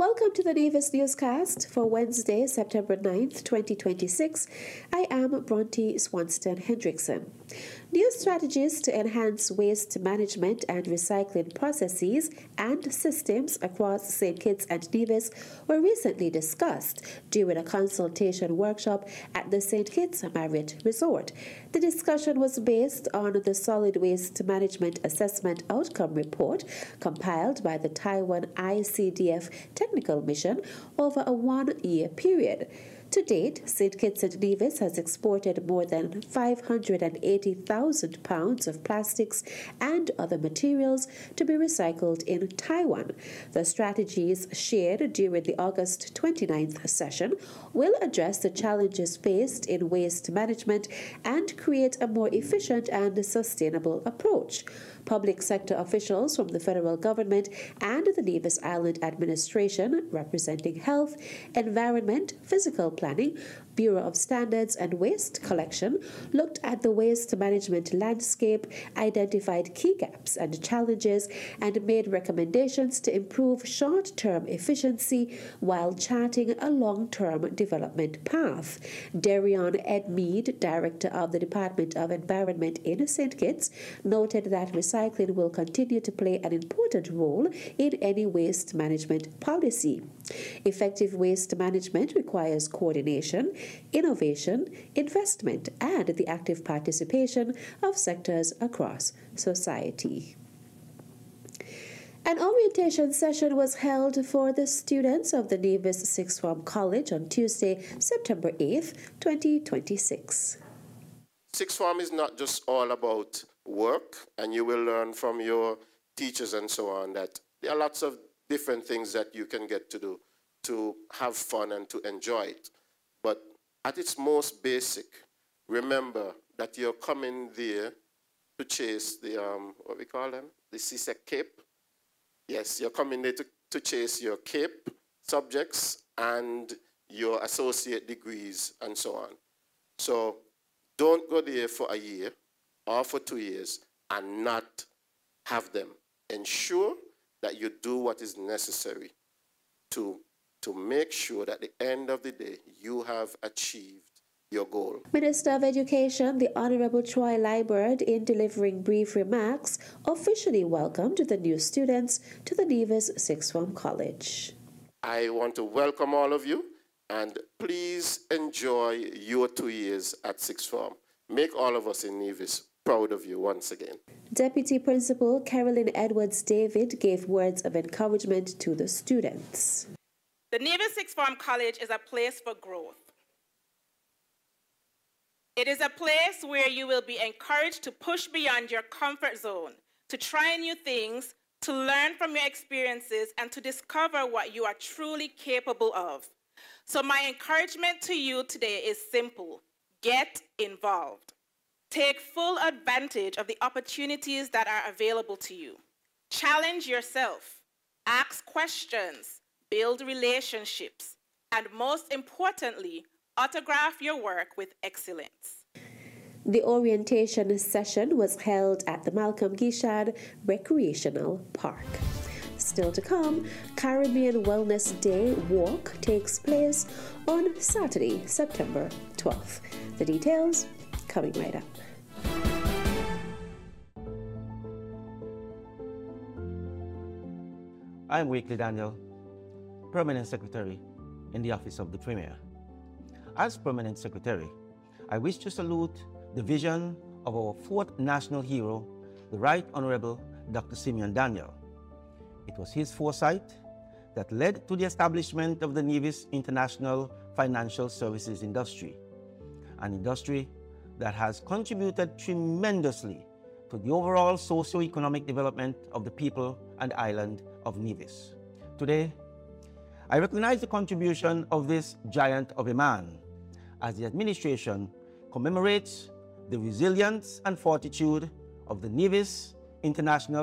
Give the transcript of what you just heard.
Welcome to the Nevis Newscast for Wednesday, September 9th, 2026. I am Bronte Swanston Hendrickson. New strategies to enhance waste management and recycling processes and systems across St. Kitts and Nevis were recently discussed during a consultation workshop at the St. Kitts Marriott Resort. The discussion was based on the Solid Waste Management Assessment Outcome Report compiled by the Taiwan ICDF Technical Mission over a one-year period. To date, St. Kitts and Nevis has exported more than 580,000 pounds of plastics and other materials to be recycled in Taiwan. The strategies shared during the August 29th session will address the challenges faced in waste management and create a more efficient and sustainable approach. Public sector officials from the federal government and the Nevis Island Administration, representing health, environment, physical planning, Bureau of Standards and Waste Collection, looked at the waste management landscape, identified key gaps and challenges, and made recommendations to improve short-term efficiency while charting a long-term development path. Darion Edmead, Director of the Department of Environment in St. Kitts, noted that recycling will continue to play an important role in any waste management policy. Effective waste management requires coordination, innovation, investment, and the active participation of sectors across society. An orientation session was held for the students of the Nevis Sixth Form College on Tuesday, September 8th, 2026. Sixth Form is not just all about work, and you will learn from your teachers and so on that there are lots of different things that you can get to do to have fun and to enjoy it. But at its most basic, remember that you're coming there to chase the, what we call them? The CSEC CAPE. Yes, you're coming there to chase your CAPE subjects and your associate degrees and so on. So don't go there for a year or for 2 years and not have them. Ensure that you do what is necessary to make sure that at the end of the day, you have achieved your goal. Minister of Education, the Honorable Troy Liburd, in delivering brief remarks, officially welcomed the new students to the Nevis Sixth Form College. I want to welcome all of you, and please enjoy your 2 years at Sixth Form. Make all of us in Nevis proud of you once again. Deputy Principal Carolyn Edwards-David gave words of encouragement to the students. The Nevis Sixth Form College is a place for growth. It is a place where you will be encouraged to push beyond your comfort zone, to try new things, to learn from your experiences, and to discover what you are truly capable of. So my encouragement to you today is simple. Get involved. Take full advantage of the opportunities that are available to you. Challenge yourself. Ask questions. Build relationships. And most importantly, autograph your work with excellence. The orientation session was held at the Malcolm Gishad Recreational Park. Still to come, Caribbean Wellness Day Walk takes place on Saturday, September 12th. The details coming right up. I'm Wakely Daniel, Permanent Secretary in the Office of the Premier. As Permanent Secretary, I wish to salute the vision of our fourth national hero, the Right Honorable Dr. Simeon Daniel. It was his foresight that led to the establishment of the Nevis International Financial Services Industry, an industry that has contributed tremendously to the overall socio-economic development of the people and island of Nevis. Today, I recognize the contribution of this giant of a man as the administration commemorates the resilience and fortitude of the Nevis International